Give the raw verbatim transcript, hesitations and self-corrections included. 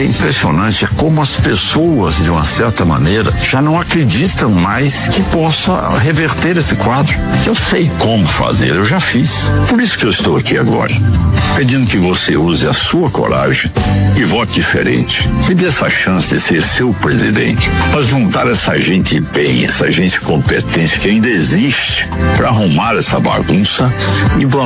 É impressionante como as pessoas, de uma certa maneira, já não acreditam mais que possa reverter esse quadro. Eu sei como fazer, eu já fiz. Por isso que eu estou aqui agora, pedindo que você use a sua coragem e vote diferente. Me dê essa chance de ser seu presidente, para juntar essa gente bem, essa gente competente que ainda existe, para arrumar essa bagunça e